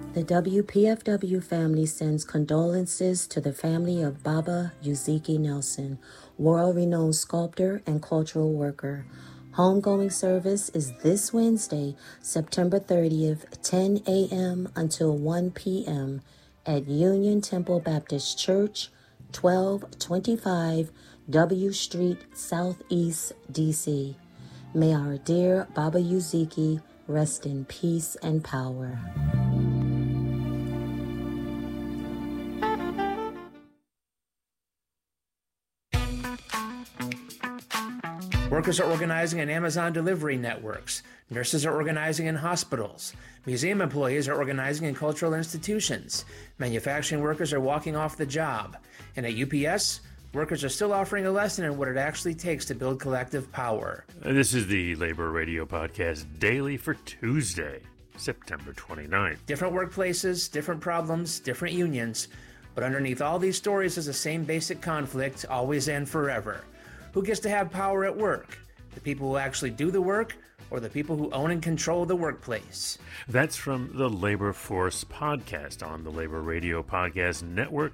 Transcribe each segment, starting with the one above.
The WPFW family sends condolences to the family of Baba Uziki Nelson, world-renowned sculptor and cultural worker. Homegoing service is this Wednesday, September 30th, 10 a.m. until 1 p.m. at Union Temple Baptist Church, 1225 W Street, Southeast, D.C. May our dear Baba Uziki rest in peace and power. Workers are organizing in Amazon delivery networks. Nurses are organizing in hospitals. Museum employees are organizing in cultural institutions. Manufacturing workers are walking off the job. And at UPS, workers are still offering a lesson in what it actually takes to build collective power. This is the Labor Radio Podcast Daily for Tuesday, September 29th. Different workplaces, different problems, different unions. But underneath all these stories is the same basic conflict, always and forever. Who gets to have power at work? The people who actually do the work, or the people who own and control the workplace? That's from the Labor Force podcast on the Labor Radio Podcast Network,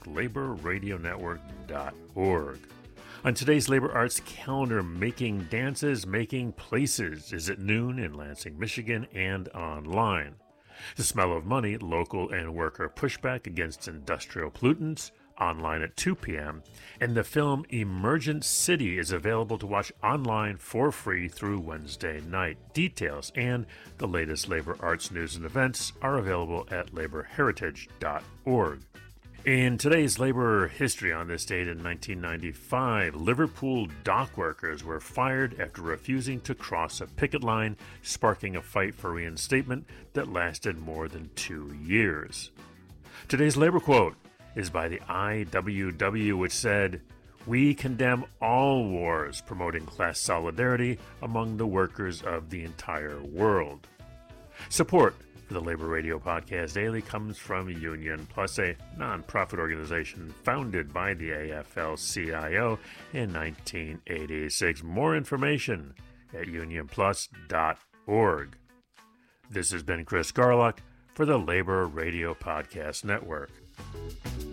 laborradionetwork.org. On today's Labor Arts calendar, Making Dances, Making Places is at noon in Lansing, Michigan, and online. The Smell of Money, Local and Worker Pushback Against Industrial Pollutants, online at 2 p.m., and the film Emergent City is available to watch online for free through Wednesday night. Details and the latest labor arts news and events are available at laborheritage.org. In today's labor history, on this date in 1995, Liverpool dock workers were fired after refusing to cross a picket line, sparking a fight for reinstatement that lasted more than 2 years. Today's labor quote is by the IWW, which said, "We condemn all wars promoting class solidarity among the workers of the entire world." Support for the Labor Radio Podcast Daily comes from Union Plus, a nonprofit organization founded by the AFL-CIO in 1986. More information at unionplus.org. This has been Chris Garlock for the Labor Radio Podcast Network.